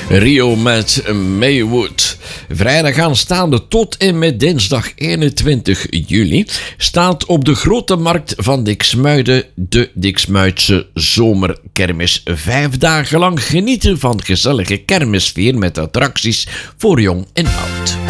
Rio met Maywood. Vrijdag aanstaande tot en met dinsdag 21 juli staat op de Grote Markt van Diksmuiden de Diksmuidse Zomerkermis. 5 dagen lang genieten van gezellige kermisfeer met attracties voor jong en oud.